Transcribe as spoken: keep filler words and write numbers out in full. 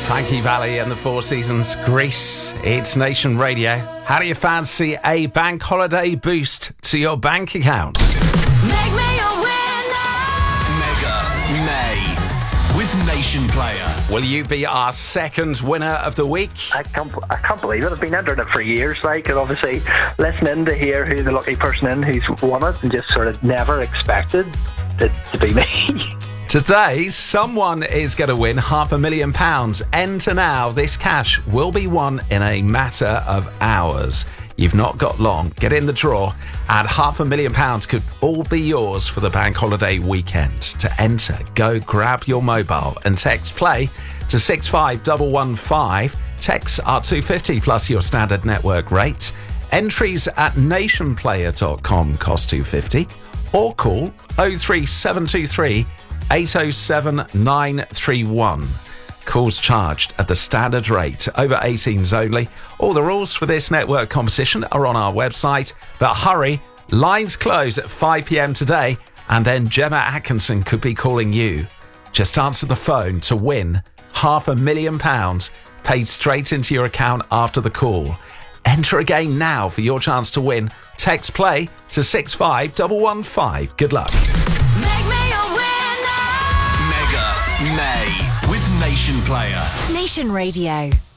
Frankie Valli and the Four Seasons, Greece. It's Nation Radio. How do you fancy a bank holiday boost to your bank account? Make me a winner. Mega May with Nation Player. Will you be our second winner of the week? I can't, I can't believe it. I've been entering it for years, like, and obviously listening to hear who the lucky person in who's won it, and just sort of never expected it to be me. Today, someone is going to win half a million pounds. Enter now. This cash will be won in a matter of hours. You've not got long. Get in the draw, and half a million pounds could all be yours for the bank holiday weekend. To enter, go grab your mobile and text play to six five one one five. Texts are two pounds fifty plus your standard network rate. Entries at nationplayer dot com cost two pounds fifty, or call oh three seven two three eight oh seven nine three one. Calls charged at the standard rate. Over eighteens only. All the rules for this network competition are on our website. But hurry, lines close at five p.m. today, and then Gemma Atkinson could be calling you. Just answer the phone to win half a million pounds paid straight into your account after the call. Enter again now for your chance to win. Text play to six five one one five. Good luck. Make me a winner. Mega May with Nation Player. Nation Radio.